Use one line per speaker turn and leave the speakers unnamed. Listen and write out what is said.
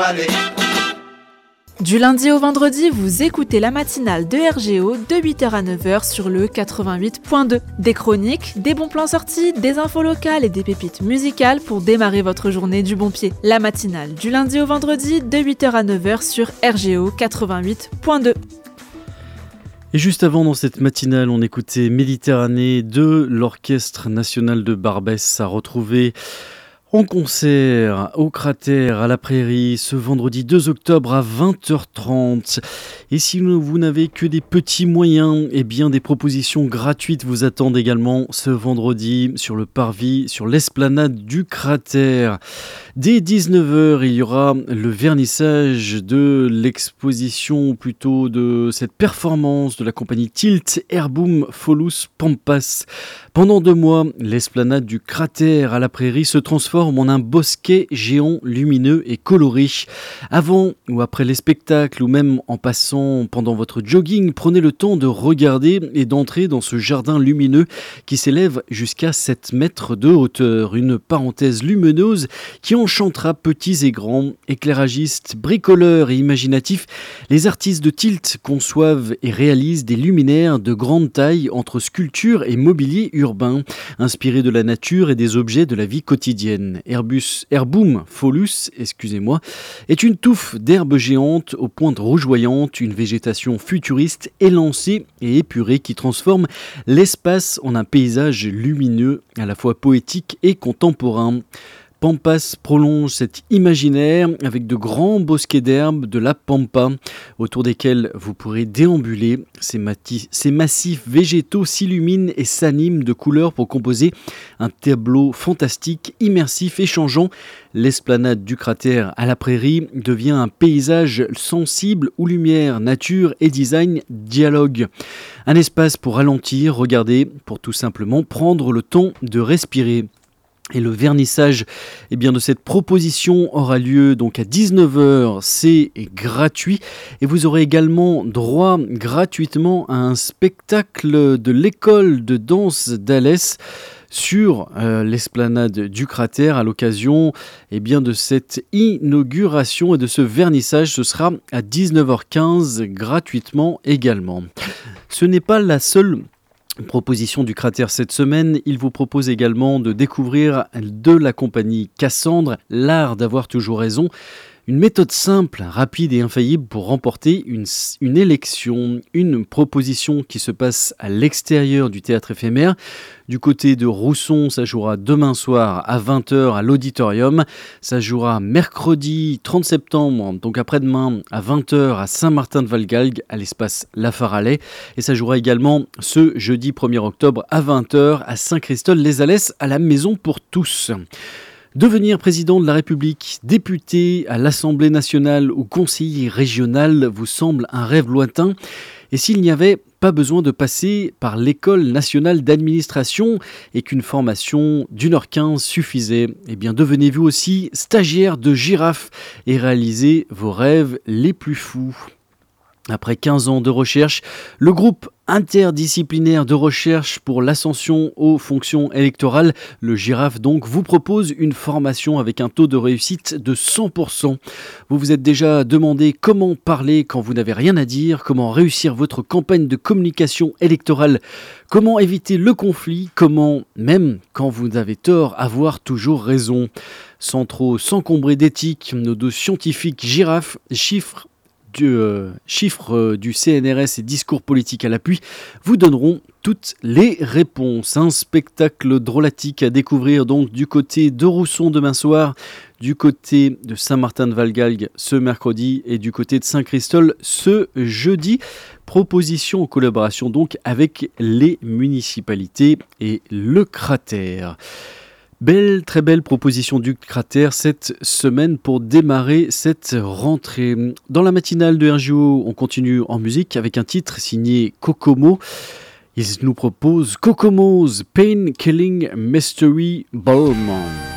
Du lundi au vendredi, vous écoutez la matinale de RGO de 8h à 9h sur le 88.2. Des chroniques, des bons plans sortis, des infos locales et des pépites musicales pour démarrer votre journée du bon pied. La matinale du lundi au vendredi de 8h à 9h sur RGO 88.2.
Et juste avant, dans cette matinale, on écoutait Méditerranée de l'Orchestre National de Barbès à retrouver en concert au Cratère à la Prairie ce vendredi 2 octobre à 20h30. Et si vous n'avez que des petits moyens, eh bien des propositions gratuites vous attendent également ce vendredi sur le parvis, sur l'esplanade du Cratère. Dès 19h, il y aura le vernissage de l'exposition, plutôt de cette performance de la compagnie Tilt Airboom Folus Pampas. Pendant 2 mois, l'esplanade du Cratère à la Prairie se transforme en un bosquet géant, lumineux et coloré. Avant ou après les spectacles, ou même en passant pendant votre jogging, prenez le temps de regarder et d'entrer dans ce jardin lumineux qui s'élève jusqu'à 7 mètres de hauteur. Une parenthèse lumineuse qui enchantera petits et grands, éclairagistes, bricoleurs et imaginatifs. Les artistes de Tilt conçoivent et réalisent des luminaires de grande taille entre sculptures et mobilier urbain, inspirés de la nature et des objets de la vie quotidienne. Airboom Folus, est une touffe d'herbes géantes aux pointes rougeoyantes, une végétation futuriste, élancée et épurée qui transforme l'espace en un paysage lumineux, à la fois poétique et contemporain. Pampas prolonge cet imaginaire avec de grands bosquets d'herbes de la Pampa, autour desquels vous pourrez déambuler. Ces massifs végétaux s'illuminent et s'animent de couleurs pour composer un tableau fantastique, immersif et changeant. L'esplanade du Cratère à la Prairie devient un paysage sensible où lumière, nature et design dialoguent. Un espace pour ralentir, regarder, pour tout simplement prendre le temps de respirer. Et le vernissage de cette proposition aura lieu donc à 19h, c'est gratuit. Et vous aurez également droit gratuitement à un spectacle de l'école de danse d'Alès sur l'esplanade du Cratère à l'occasion de cette inauguration et de ce vernissage. Ce sera à 19h15 gratuitement également. Ce n'est pas la seule proposition du Cratère cette semaine. Il vous propose également de découvrir de la compagnie Cassandre l'art d'avoir toujours raison. Une méthode simple, rapide et infaillible pour remporter une élection. Une proposition qui se passe à l'extérieur du théâtre éphémère. Du côté de Rousson, ça jouera demain soir à 20h à l'auditorium. Ça jouera mercredi 30 septembre, donc après-demain à 20h à Saint-Martin-de-Valgalgues à l'espace La Farallais. Et ça jouera également ce jeudi 1er octobre à 20h à Saint-Christol-les-Alès à la Maison pour tous. Devenir président de la République, député à l'Assemblée nationale ou conseiller régional vous semble un rêve lointain. Et s'il n'y avait pas besoin de passer par l'École nationale d'administration et qu'une formation d'1h15 suffisait, devenez vous aussi stagiaire de Girafe et réalisez vos rêves les plus fous. Après 15 ans de recherche, le groupe interdisciplinaire de recherche pour l'ascension aux fonctions électorales, le Girafe donc, vous propose une formation avec un taux de réussite de 100%. Vous vous êtes déjà demandé comment parler quand vous n'avez rien à dire, comment réussir votre campagne de communication électorale, comment éviter le conflit, comment, même quand vous avez tort, avoir toujours raison. Sans trop s'encombrer d'éthique, nos deux scientifiques Girafe chiffres du CNRS et discours politiques à l'appui vous donneront toutes les réponses. Un spectacle drôlatique à découvrir donc du côté de Rousson demain soir, du côté de Saint-Martin-de-Valgalgues ce mercredi et du côté de Saint-Christol ce jeudi. Proposition en collaboration donc avec les municipalités et le Cratère. Très belle proposition du Cratère cette semaine pour démarrer cette rentrée. Dans la matinale de RGO, on continue en musique avec un titre signé Kokomo. Il nous propose Kokomo's Pain Killing Mystery Ballroom.